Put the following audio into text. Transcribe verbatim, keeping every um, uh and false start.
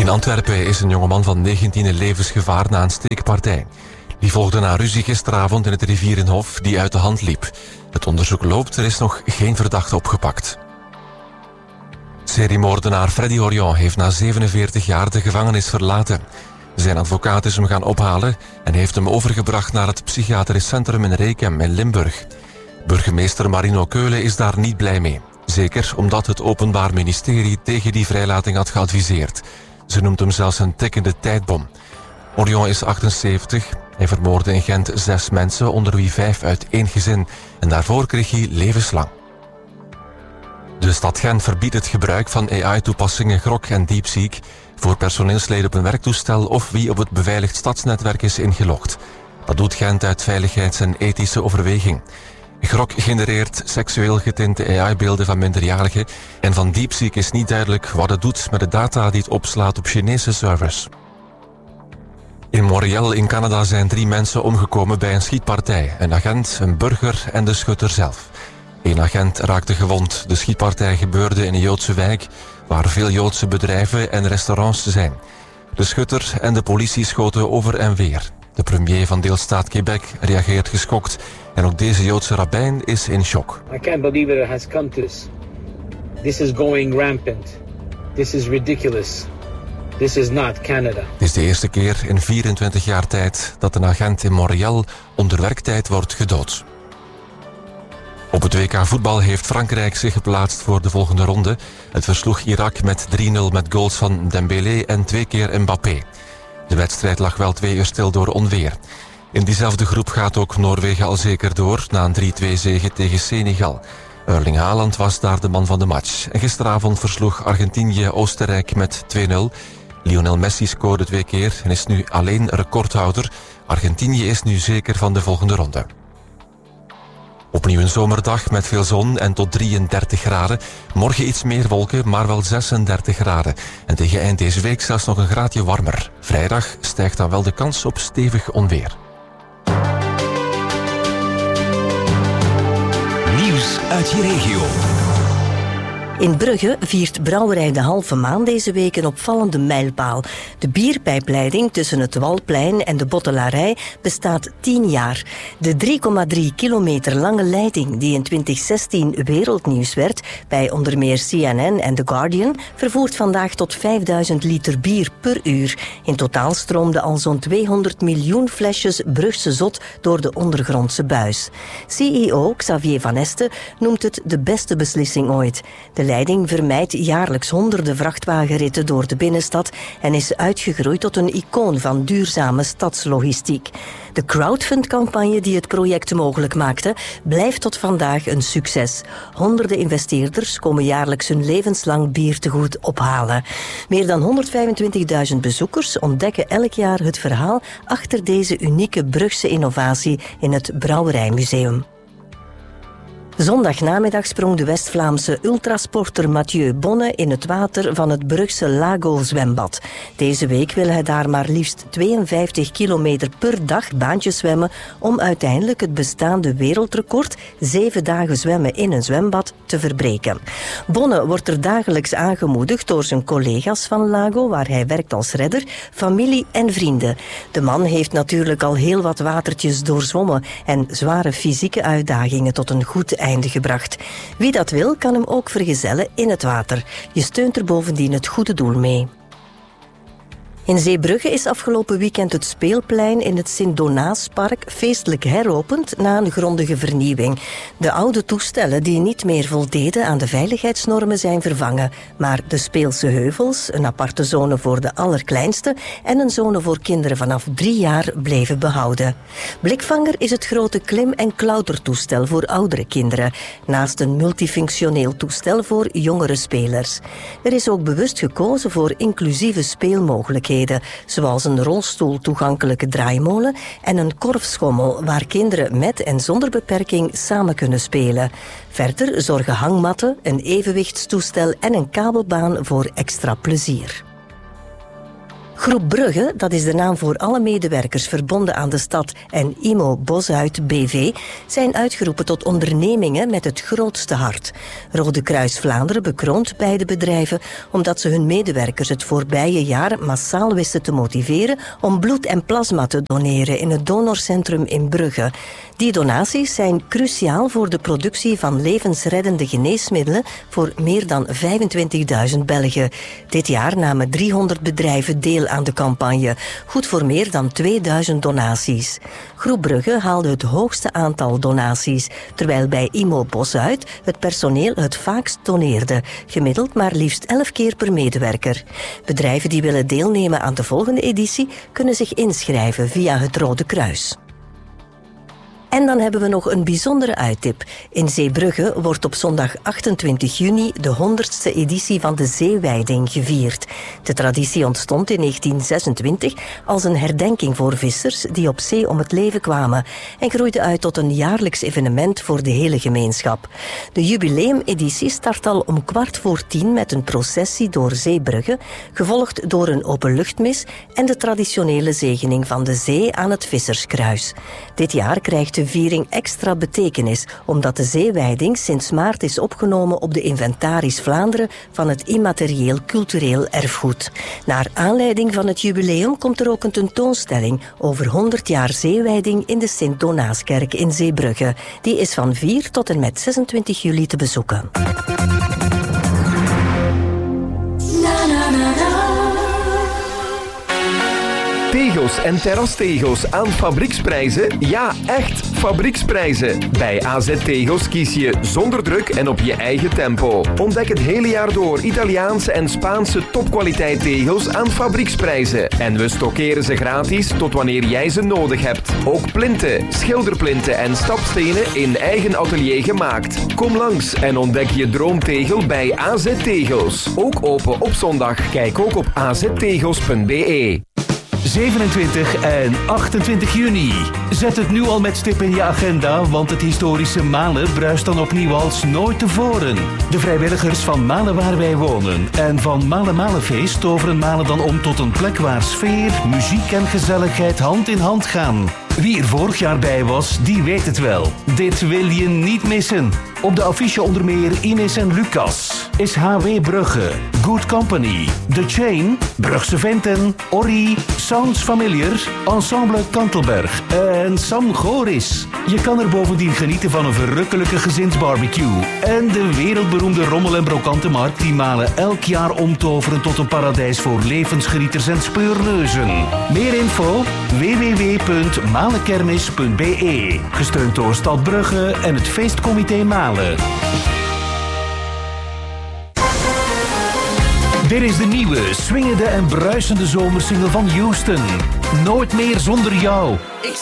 In Antwerpen is een jongeman van negentien in levensgevaar na een steekpartij. Die volgde na ruzie gisteravond in het Rivierenhof die uit de hand liep. Het onderzoek loopt, er is nog geen verdachte opgepakt. Seriemoordenaar Freddy Orion heeft na zevenenveertig jaar de gevangenis verlaten. Zijn advocaat is hem gaan ophalen en heeft hem overgebracht naar het psychiatrisch centrum in Rekem in Limburg. Burgemeester Marino Keulen is daar niet blij mee. Zeker omdat het Openbaar Ministerie tegen die vrijlating had geadviseerd. Ze noemt hem zelfs een tikkende tijdbom. Orion is achtenzeventig. Hij vermoordde in Gent zes mensen, onder wie vijf uit één gezin. En daarvoor kreeg hij levenslang. De stad Gent verbiedt het gebruik van A I-toepassingen Grok en DeepSeek voor personeelsleden op een werktoestel of wie op het beveiligd stadsnetwerk is ingelogd. Dat doet Gent uit veiligheids- en ethische overweging. Grok genereert seksueel getinte A I-beelden van minderjarigen en van DeepSeek is niet duidelijk wat het doet met de data die het opslaat op Chinese servers. In Montreal in Canada zijn drie mensen omgekomen bij een schietpartij. Een agent, een burger en de schutter zelf. Eén agent raakte gewond. De schietpartij gebeurde in een Joodse wijk waar veel Joodse bedrijven en restaurants zijn. De schutter en de politie schoten over en weer. De premier van deelstaat Quebec reageert geschokt en ook deze Joodse rabbijn is in shock. I can't believe it has come to this. This is going rampant. This is ridiculous. This is not Canada. Het is de eerste keer in vierentwintig jaar tijd dat een agent in Montreal onder werktijd wordt gedood. Op het W K voetbal heeft Frankrijk zich geplaatst voor de volgende ronde. Het versloeg Irak met drie nul met goals van Dembélé en twee keer Mbappé. De wedstrijd lag wel twee uur stil door onweer. In diezelfde groep gaat ook Noorwegen al zeker door na een drie-twee zege tegen Senegal. Erling Haaland was daar de man van de match. En gisteravond versloeg Argentinië Oostenrijk met twee nul. Lionel Messi scoorde twee keer en is nu alleen recordhouder. Argentinië is nu zeker van de volgende ronde. Opnieuw een zomerdag met veel zon en tot drieëndertig graden. Morgen iets meer wolken, maar wel zesendertig graden. En tegen eind deze week zelfs nog een graadje warmer. Vrijdag stijgt dan wel de kans op stevig onweer. Nieuws uit je regio. In Brugge viert Brouwerij de Halve Maan deze week een opvallende mijlpaal. De bierpijpleiding tussen het Walplein en de Bottelarij bestaat tien jaar. De drie komma drie kilometer lange leiding die in twintig zestien wereldnieuws werd bij onder meer C N N en The Guardian vervoert vandaag tot vijfduizend liter bier per uur. In totaal stroomden al zo'n tweehonderd miljoen flesjes Brugse zot door de ondergrondse buis. C E O Xavier Van Este noemt het de beste beslissing ooit. De De leiding vermijdt jaarlijks honderden vrachtwagenritten door de binnenstad en is uitgegroeid tot een icoon van duurzame stadslogistiek. De crowdfund-campagne die het project mogelijk maakte, blijft tot vandaag een succes. Honderden investeerders komen jaarlijks hun levenslang biertegoed ophalen. Meer dan honderdvijfentwintigduizend bezoekers ontdekken elk jaar het verhaal achter deze unieke Brugse innovatie in het Brouwerijmuseum. Zondagnamiddag sprong de West-Vlaamse ultrasporter Mathieu Bonne in het water van het Brugse Lago-zwembad. Deze week wil hij daar maar liefst tweeënvijftig kilometer per dag baantjes zwemmen om uiteindelijk het bestaande wereldrecord, zeven dagen zwemmen in een zwembad, te verbreken. Bonne wordt er dagelijks aangemoedigd door zijn collega's van Lago, waar hij werkt als redder, familie en vrienden. De man heeft natuurlijk al heel wat watertjes doorzwommen en zware fysieke uitdagingen tot een goed einde gebracht. Wie dat wil, kan hem ook vergezellen in het water. Je steunt er bovendien het goede doel mee. In Zeebrugge is afgelopen weekend het speelplein in het Sint-Donaaspark feestelijk heropend na een grondige vernieuwing. De oude toestellen die niet meer voldeden aan de veiligheidsnormen zijn vervangen, maar de speelse heuvels, een aparte zone voor de allerkleinste en een zone voor kinderen vanaf drie jaar bleven behouden. Blikvanger is het grote klim- en klautertoestel voor oudere kinderen, naast een multifunctioneel toestel voor jongere spelers. Er is ook bewust gekozen voor inclusieve speelmogelijkheden, zoals een rolstoeltoegankelijke draaimolen en een korfschommel waar kinderen met en zonder beperking samen kunnen spelen. Verder zorgen hangmatten, een evenwichtstoestel en een kabelbaan voor extra plezier. Groep Brugge, dat is de naam voor alle medewerkers verbonden aan de stad, en I M O Bosuit B V, zijn uitgeroepen tot ondernemingen met het grootste hart. Rode Kruis Vlaanderen bekroont beide bedrijven omdat ze hun medewerkers het voorbije jaar massaal wisten te motiveren om bloed en plasma te doneren in het donorcentrum in Brugge. Die donaties zijn cruciaal voor de productie van levensreddende geneesmiddelen voor meer dan vijfentwintigduizend Belgen. Dit jaar namen driehonderd bedrijven deel aan de campagne, goed voor meer dan tweeduizend donaties. Groep Brugge haalde het hoogste aantal donaties, terwijl bij I M O Bosuit het personeel het vaakst doneerde, gemiddeld maar liefst elf keer per medewerker. Bedrijven die willen deelnemen aan de volgende editie kunnen zich inschrijven via het Rode Kruis. En dan hebben we nog een bijzondere uittip. In Zeebrugge wordt op zondag achtentwintig juni de honderdste editie van de Zeewijding gevierd. De traditie ontstond in negentien zesentwintig als een herdenking voor vissers die op zee om het leven kwamen en groeide uit tot een jaarlijks evenement voor de hele gemeenschap. De jubileumeditie start al om kwart voor tien met een processie door Zeebrugge, gevolgd door een openluchtmis en de traditionele zegening van de zee aan het Visserskruis. Dit jaar krijgt de viering extra betekenis, omdat de zeewijding sinds maart is opgenomen op de inventaris Vlaanderen van het immaterieel cultureel erfgoed. Naar aanleiding van het jubileum komt er ook een tentoonstelling over honderd jaar zeewijding in de Sint-Donaaskerk in Zeebrugge. Die is van vier tot en met zesentwintig juli te bezoeken. Tegels en terrastegels aan fabrieksprijzen? Ja, echt fabrieksprijzen. Bij A Z Tegels kies je zonder druk en op je eigen tempo. Ontdek het hele jaar door Italiaanse en Spaanse topkwaliteit tegels aan fabrieksprijzen. En we stockeren ze gratis tot wanneer jij ze nodig hebt. Ook plinten, schilderplinten en stapstenen in eigen atelier gemaakt. Kom langs en ontdek je droomtegel bij A Z Tegels. Ook open op zondag. Kijk ook op a z tegels punt b e. zevenentwintig en achtentwintig juni. Zet het nu al met stip in je agenda, want het historische Malen bruist dan opnieuw als nooit tevoren. De vrijwilligers van Malen waar wij wonen en van Malen Malenfeest toveren Malen dan om tot een plek waar sfeer, muziek en gezelligheid hand in hand gaan. Wie er vorig jaar bij was, die weet het wel. Dit wil je niet missen. Op de affiche onder meer Ines en Lucas, is H W Brugge, Good Company, The Chain, Brugse Venten, Orri, Sounds Familiar, Ensemble Kantelberg en Sam Goris. Je kan er bovendien genieten van een verrukkelijke gezinsbarbecue en de wereldberoemde rommel- en brokantenmarkt die Malen elk jaar omtoveren tot een paradijs voor levensgenieters en speurneuzen. Meer info w w w punt malenkermis punt b e. Gesteund door Stad Brugge en het feestcomité Malen. Dit is de nieuwe, swingende en bruisende zomersingle van Houston. Nooit meer zonder jou.